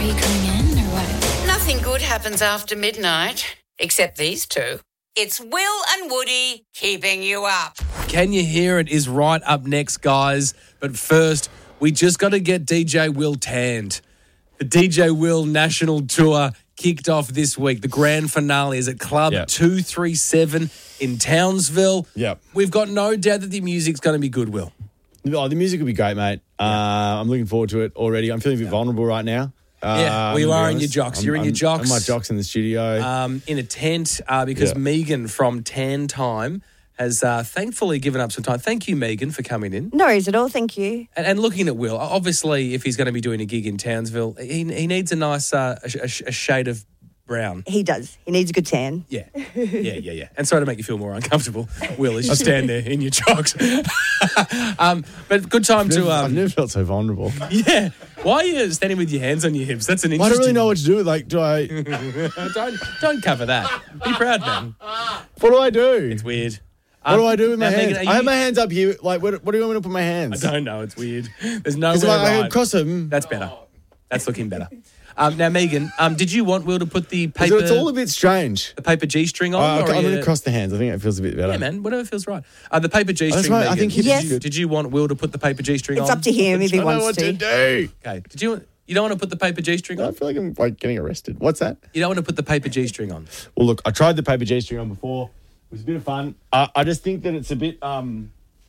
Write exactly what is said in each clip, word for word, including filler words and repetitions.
Are you coming in or what? Nothing good happens after midnight, except these two. It's Will and Woody keeping you up. Can You Hear It is right up next, guys. But first, we just got to get D J Will tanned. The D J Will National Tour kicked off this week. The grand finale is at Club Yep. two three seven in Townsville. Yep. We've got no doubt that the music's going to be good, Will. Oh, the music will be great, mate. Uh, I'm looking forward to it already. I'm feeling a bit vulnerable right now. Uh, Yeah, well, I'm you gonna be are in your honest. jocks. I'm- You're in your I'm- jocks. I'm my jocks in the studio. Um, in a tent uh, because Yeah. Megan from Tan Time has uh, thankfully given up some time. Thank you, Megan, for coming in. No worries at all, thank you. And, and looking at Will, obviously, if he's going to be doing a gig in Townsville, he, he needs a nice uh, a, a, a shade of brown. He does. He needs a good tan. Yeah, yeah, yeah, yeah. And sorry to make you feel more uncomfortable, Will, as you stand there in your jocks. um, but good time I've never, to... I've Um, never felt so vulnerable. yeah. Why are you standing with your hands on your hips? That's an I interesting... don't really know what to do. Like, do I? don't, don't cover that. Be proud, man. What do I do? It's weird. What do I do with my now, hands? Megan, are I have you- my hands up here. Like, what, what do you want me to put my hands? I don't know. It's weird. There's no Because way like, I right. can cross them. That's better. That's looking better. Um, now, Megan, um, did you want Will to put the paper, So it's all a bit strange. the paper G string on? I, or I'm are going you- to cross the hands. I think it feels a bit better. Yeah, man. Whatever feels right. Uh, the paper G That's string. right, I Megan, think hips did, is you, good. did you want Will to put the paper G string on? It's up to him if he I don't know wants what to to. do. Okay. Did you? You don't want to put the paper G string I on? feel like I'm like getting arrested. What's that? You don't want to put the paper G string on? Well, look, I tried the paper G string on before. It was a bit of fun. I, I just think that it's a bit. Um,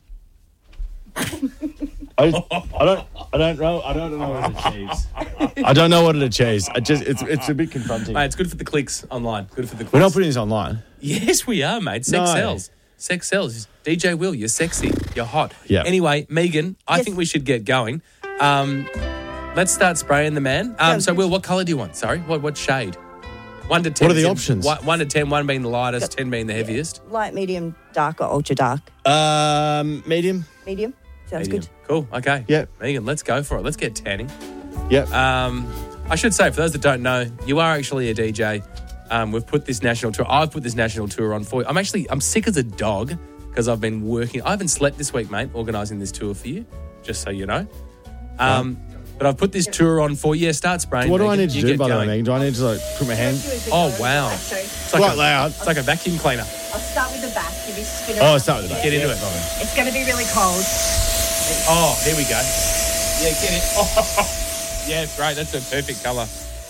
I, I don't. I don't know. I don't know what it achieves. I don't know what it achieves. I just. It's. It's a bit confronting. Mate, it's good for the clicks online. Good for the clicks. We're not putting this online. Yes, we are, mate. Sex No. sells. Sex sells. D J Will, you're sexy. You're hot. Yeah. Anyway, Megan, I Yes. think we should get going. Um, let's start spraying the man. Um, Sounds so, good. Will, what colour do you want? Sorry, what what shade? One to ten. What are the ten- options? One, one to ten. One being the lightest, ten being the heaviest. Light, medium, dark, or ultra dark? Um, medium. Medium? Sounds Medium. good. Cool. Okay. Yeah. Megan, let's go for it. Let's get tanning. Yep. Um, I should say, for those that don't know, you are actually a D J. Um, we've put this national tour. I've put this national tour on for you. I'm actually, I'm sick as a dog because I've been working. I haven't slept this week, mate, organising this tour for you, just so you know. Um, but I've put this tour on for you. Yeah, start spraying. what do I Megan. need to You do, get by the way, going. Megan? Do I need to like put my hand? Oh, wow. Sorry. It's like Quite a, loud. It's like a vacuum cleaner. I'll start with the back. Give you spin Oh, around. start with the back. Get into it. It's going to be really cold. Oh, here we go. Yeah, get it. Oh, yeah, great. That's a perfect colour.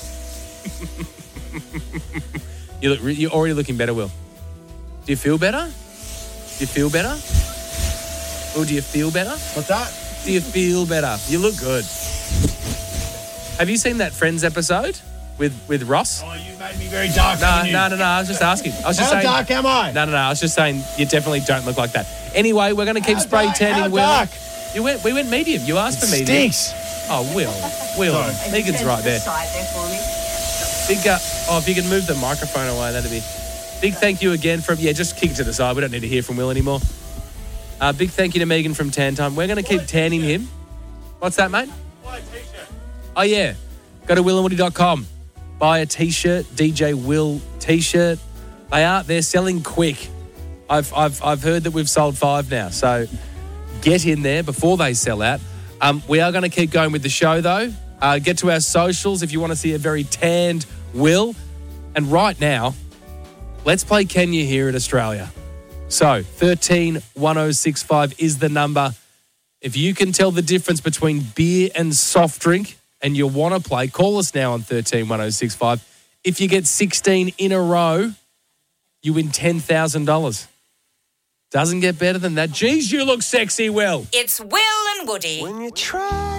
you look, re- you're already looking better, Will. Do you feel better? Do you feel better? Will, do you feel better? What's that? Do you feel better? You look good. Have you seen that Friends episode with, with Ross? Oh, you made me very dark. No, no, no, no. I was just asking. I was just How saying. dark am I? No, no, no. I was just saying you definitely don't look like that. Anyway, we're going to keep How spray dark? tanning How Will. dark? You went. We went medium. You asked for medium. Stinks. Oh, Will. Will. And Megan's turn right to the there. Side there for me. Big. Uh, oh, if you can move the microphone away, that'd be. Big thank you again from. Yeah, just kick it to the side. We don't need to hear from Will anymore. Uh, big thank you to Megan from Tan Time. We're going to keep tanning him. What's that, mate? Oh, yeah. Go to will and woody dot com. Buy a T-shirt, D J Will T-shirt. They are, they're selling quick. I've, I've, I've heard that we've sold five now. So get in there before they sell out. Um, we are going to keep going with the show, though. Uh, get to our socials if you want to see a very tanned Will. And right now, let's play Can You Hear It, Australia. So, thirteen one oh six five is the number. If you can tell the difference between beer and soft drink and you want to play, call us now on thirteen one oh six five. If you get sixteen in a row, you win ten thousand dollars. Doesn't get better than that. Geez, you look sexy, Will. It's Will and Woody. When you try